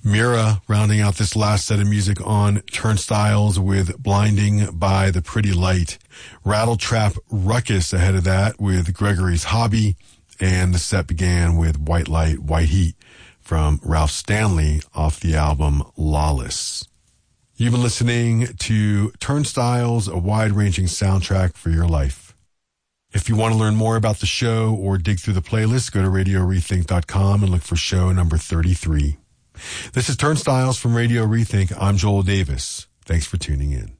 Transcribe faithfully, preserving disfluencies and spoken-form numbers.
Mira rounding out this last set of music on Turnstiles with Blinding by the Pretty Light. Rattletrap Ruckus ahead of that with Gregory's Hobby. And the set began with White Light, White Heat from Ralph Stanley off the album Lawless. You've been listening to Turnstiles, a wide-ranging soundtrack for your life. If you want to learn more about the show or dig through the playlist, go to radio rethink dot com and look for show number thirty-three. This is Turnstiles from Radio Rethink. I'm Joel Davis. Thanks for tuning in.